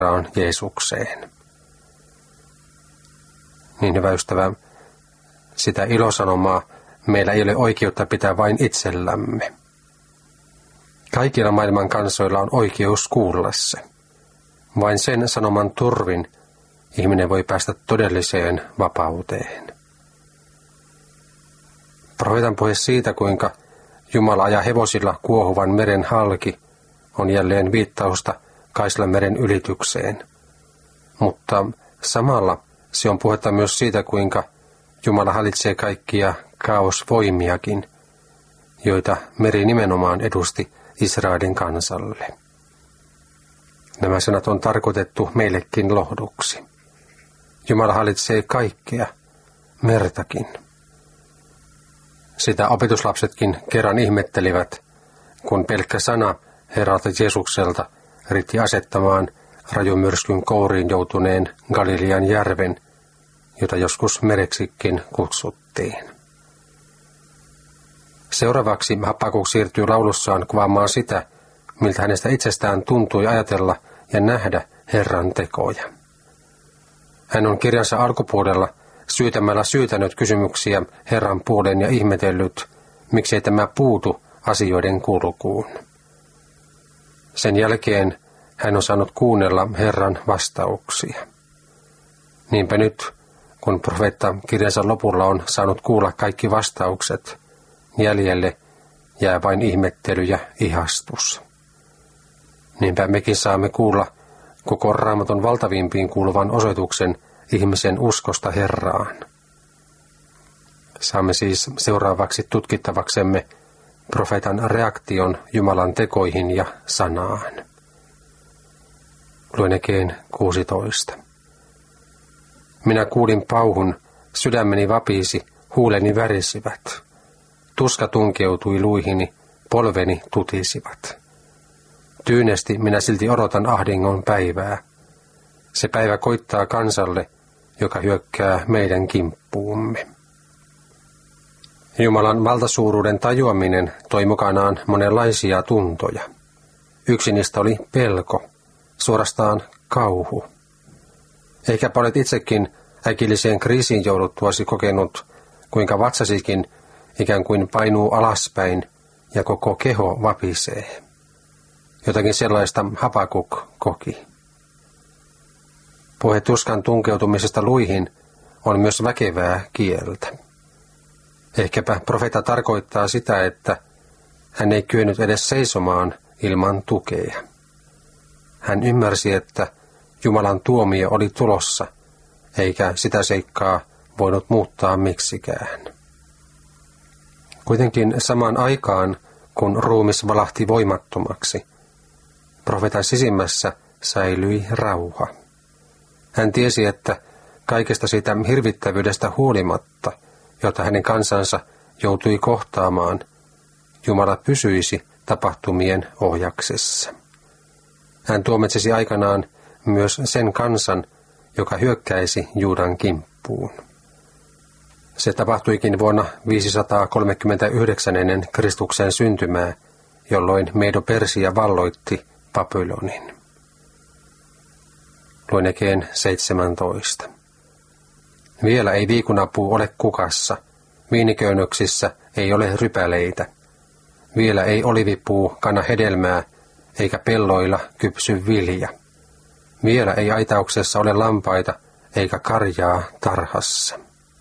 Herraan Jeesukseen. Niin hyvä ystävä, sitä ilosanomaa meillä ei ole oikeutta pitää vain itsellämme. Kaikilla maailman kansoilla on oikeus kuulla se. Vain sen sanoman turvin ihminen voi päästä todelliseen vapauteen. Profeetan puhe siitä, kuinka Jumala ajaa hevosilla kuohuvan meren halki, on jälleen viittausta Kaislanmeren ylitykseen. Mutta samalla se on puhetta myös siitä, kuinka Jumala hallitsee kaikkia kaosvoimiakin, joita meri nimenomaan edusti Israelin kansalle. Nämä sanat on tarkoitettu meillekin lohduksi. Jumala hallitsee kaikkea, mertakin. Sitä opetuslapsetkin kerran ihmettelivät, kun pelkkä sana Herralta Jeesukselta riitti asettamaan rajumyrskyn kouriin joutuneen Galilean järven, jota joskus mereksikin kutsuttiin. Seuraavaksi Habakuk siirtyy laulussaan kuvaamaan sitä, miltä hänestä itsestään tuntui ajatella ja nähdä Herran tekoja. Hän on kirjansa alkupuolella syytämällä syytänyt kysymyksiä Herran puoleen ja ihmetellyt, miksei tämä puutu asioiden kulkuun. Sen jälkeen hän on saanut kuunnella Herran vastauksia. Niinpä nyt, kun profeetta kirjansa lopulla on saanut kuulla kaikki vastaukset, jäljelle jää vain ihmettely ja ihastus. Niinpä mekin saamme kuulla koko Raamatun valtavimpiin kuuluvan osoituksen ihmisen uskosta Herraan. Saamme siis seuraavaksi tutkittavaksemme profeetan reaktion Jumalan tekoihin ja sanaan. Luen Ekeen 16. Minä kuulin pauhun, sydämeni vapisi, huuleni värisivät. Tuska tunkeutui luihini, polveni tutisivat. Tyynesti minä silti odotan ahdingon päivää. Se päivä koittaa kansalle, joka hyökkää meidän kimppuumme. Jumalan valtasuuruuden tajuaminen toi mukanaan monenlaisia tuntoja. Yksi niistä oli pelko, suorastaan kauhu. Ehkäpä olet itsekin äkilliseen kriisiin jouduttuasi kokenut, kuinka vatsasikin ikään kuin painuu alaspäin ja koko keho vapisee. Jotakin sellaista Habakuk koki. Puhe tuskan tunkeutumisesta luihin on myös väkevää kieltä. Ehkäpä profeetta tarkoittaa sitä, että hän ei kyennyt edes seisomaan ilman tukea. Hän ymmärsi, että Jumalan tuomio oli tulossa, eikä sitä seikkaa voinut muuttaa miksikään. Kuitenkin samaan aikaan, kun ruumis valahti voimattomaksi, profeetan sisimmässä säilyi rauha. Hän tiesi, että kaikesta siitä hirvittävyydestä huolimatta, jota hänen kansansa joutui kohtaamaan, Jumala pysyisi tapahtumien ohjaksessa. Hän tuomitsisi aikanaan myös sen kansan, joka hyökkäisi Juudan kimppuun. Se tapahtuikin vuonna 539 ennen Kristuksen syntymää, jolloin Medo-Persia valloitti Babylonin. Luen Ekeen 17. Vielä ei viikunapuu ole kukassa, viiniköynnöksissä ei ole rypäleitä. Vielä ei olivipuu kanna hedelmää, eikä pelloilla kypsy vilja. Vielä ei aitauksessa ole lampaita, eikä karjaa tarhassa.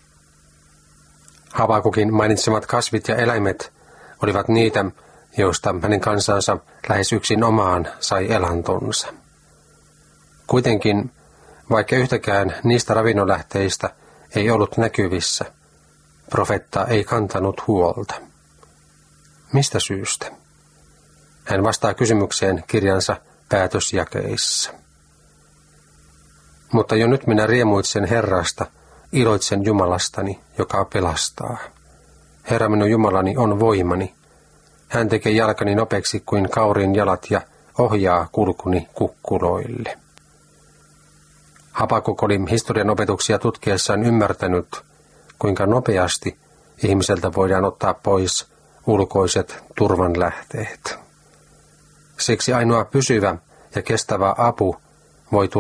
Habakukin mainitsemat kasvit ja eläimet olivat niitä, joista hänen kansansa lähes yksin omaan sai elantonsa. Kuitenkin, vaikka yhtäkään niistä ravinnonlähteistä ei ollut näkyvissä, profeetta ei kantanut huolta. Mistä syystä? Hän vastaa kysymykseen kirjansa päätösjakeissa. Mutta jo nyt minä riemuitsen Herrasta, iloitsen Jumalastani, joka pelastaa. Herra minun Jumalani on voimani. Hän tekee jalkani nopeaksi kuin kaurin jalat ja ohjaa kulkuni kukkuloille. Habakuk oli historian opetuksia tutkiessaan ymmärtänyt, kuinka nopeasti ihmiseltä voidaan ottaa pois ulkoiset turvanlähteet. Siksi ainoa pysyvä ja kestävä apu voi